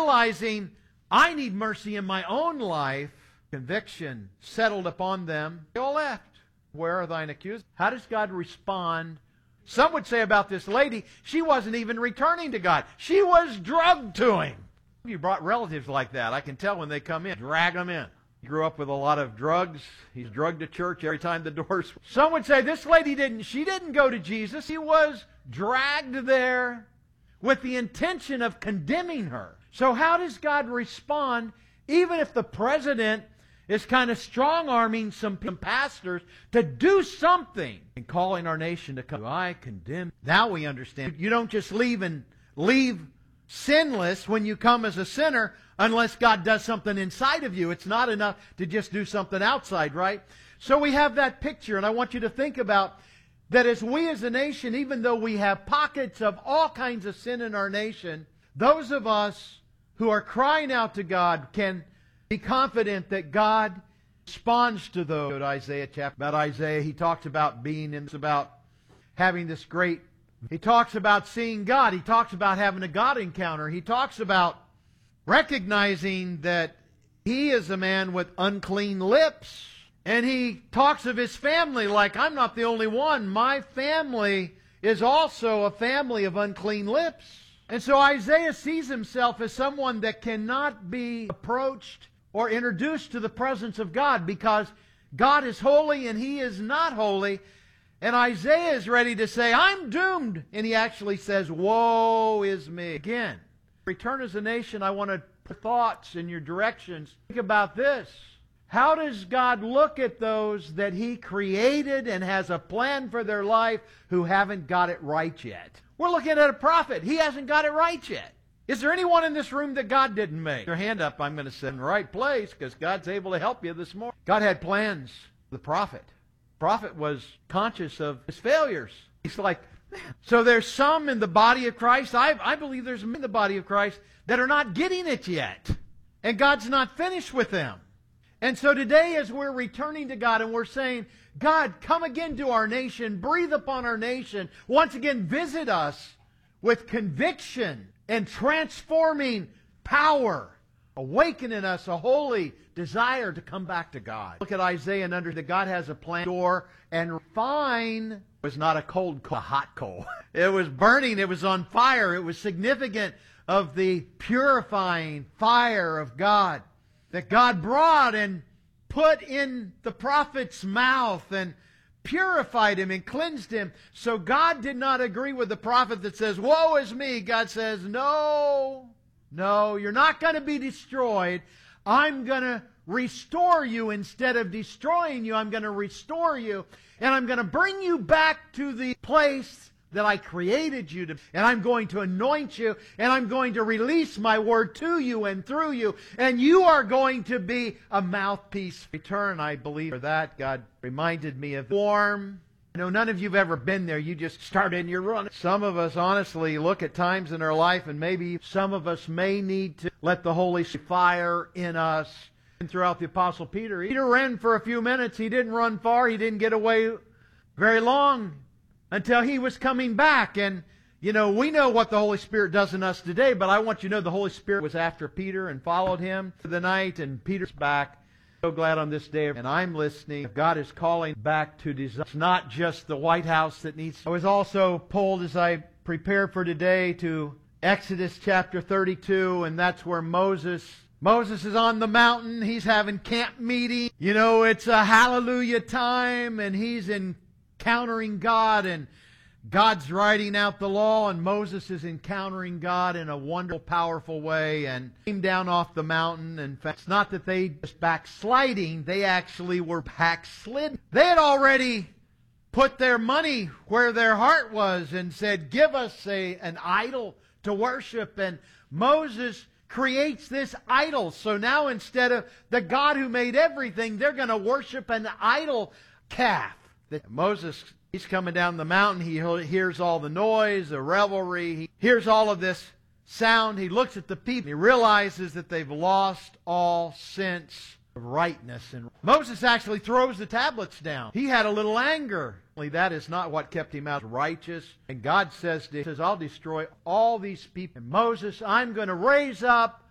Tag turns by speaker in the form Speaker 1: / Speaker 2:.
Speaker 1: realizing I need mercy in my own life, conviction settled upon them. They all left. Where are thine accusers? How does God respond? Some would say about this lady, she wasn't even returning to God. She was drugged to Him. You brought relatives like that. I can tell when they come in. Drag them in. He grew up with a lot of drugs. He's drugged to church every time the doors. Some would say this lady didn't go to Jesus. He was dragged there with the intention of condemning her. So how does God respond even if the president is kind of strong-arming some pastors to do something and calling our nation to come? I condemn. Now we understand. You don't just leave sinless when you come as a sinner unless God does something inside of you. It's not enough to just do something outside, right? So we have that picture, and I want you to think about that as we as a nation, even though we have pockets of all kinds of sin in our nation, those of us who are crying out to God can be confident that God responds to those. Isaiah chapter about Isaiah, he talks about about having this great. He talks about seeing God. He talks about having a God encounter. He talks about recognizing that he is a man with unclean lips. And he talks of his family like, I'm not the only one. My family is also a family of unclean lips. And so Isaiah sees himself as someone that cannot be approached or introduced to the presence of God because God is holy and he is not holy. And Isaiah is ready to say, I'm doomed. And he actually says, woe is me. Again, return as a nation, I want to put thoughts in your directions. Think about this. How does God look at those that He created and has a plan for their life who haven't got it right yet? We're looking at a prophet. He hasn't got it right yet. Is there anyone in this room that God didn't make? Your hand up, I'm going to sit in the right place because God's able to help you this morning. God had plans for the prophet. The prophet was conscious of his failures. He's like, man. So there's some in the body of Christ, I believe there's some in the body of Christ that are not getting it yet. And God's not finished with them. And so today as we're returning to God and we're saying, God, come again to our nation, breathe upon our nation, once again visit us with conviction and transforming power, awaken in us a holy desire to come back to God. Look at Isaiah and under that God has a plan door and refine was not a cold coal, a hot coal. It was burning, it was on fire, it was significant of the purifying fire of God that God brought and put in the prophet's mouth and purified him and cleansed him. So God did not agree with the prophet that says, woe is me. God says, no, you're not going to be destroyed. I'm going to restore you. Instead of destroying you, I'm going to restore you. And I'm going to bring you back to the place that I created you to, and I'm going to anoint you, and I'm going to release my word to you and through you, and you are going to be a mouthpiece. Return, I believe, for that. God reminded me of warm. I know none of you have ever been there. You just start in your run. Some of us honestly look at times in our life, and maybe some of us may need to let the Holy Spirit fire in us. And throughout the Apostle Peter, Peter ran for a few minutes. He didn't run far. He didn't get away very long until he was coming back. And, you know, we know what the Holy Spirit does in us today, but I want you to know the Holy Spirit was after Peter and followed him for the night, and Peter's back. So glad on this day, and I'm listening. God is calling back to desire. It's not just the White House that needs. I was also pulled as I prepared for today to Exodus chapter 32, and that's where Moses is on the mountain. He's having camp meeting. You know, it's a hallelujah time, and he's encountering God, and God's writing out the law, and Moses is encountering God in a wonderful, powerful way, and came down off the mountain. In fact, it's not that they just backsliding, they actually were backslid. They had already put their money where their heart was and said, give us an idol to worship. And Moses creates this idol. So now instead of the God who made everything, they're going to worship an idol calf. Moses, he's coming down the mountain. He hears all the noise, the revelry. He hears all of this sound. He looks at the people. He realizes that they've lost all sense of rightness. And Moses actually throws the tablets down. He had a little anger. That is not what kept him out righteous. And God says, I'll destroy all these people. And Moses, I'm going to raise up